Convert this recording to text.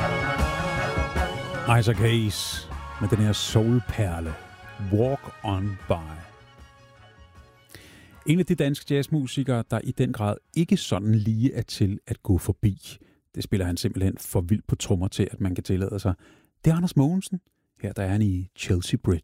Isaac Hayes med den her soulperle, Walk On By. En af de danske jazzmusikere, der i den grad ikke sådan lige er til at gå forbi. Det spiller han simpelthen for vildt på trommer til, at man kan tillade sig. Det er Anders Mogensen. Her der er han i Chelsea Bridge.